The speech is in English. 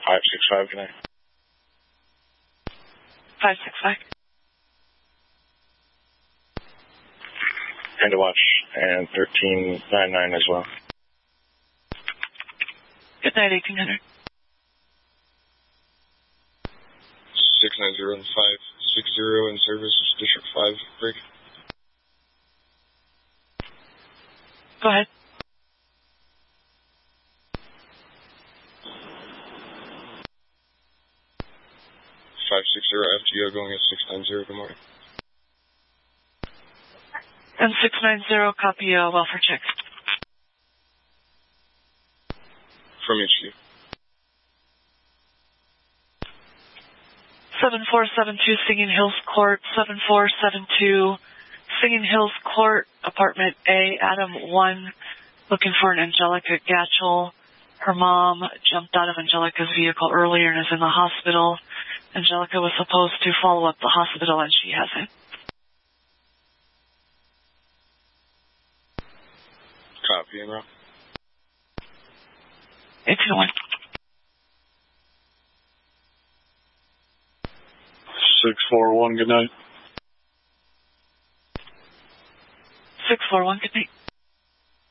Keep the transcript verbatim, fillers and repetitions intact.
five six five, good night. five six five. Panda Watch and thirteen ninety-nine as well. Good night, eighteen hundred. six nine zero and five six zero in service, District five, break. Go ahead. five six zero F G O going at six nine zero, good morning. And six nine zero, copy uh, welfare check. From H U. seven four seven two Singing Hills Court, seven four seven two Singing Hills Court, apartment A, Adam one, looking for an Angelica Gatchel. Her mom jumped out of Angelica's vehicle earlier and is in the hospital. Angelica was supposed to follow up the hospital and she hasn't. Copy, and route. eighteen one. six four one, good night. six four one, good night.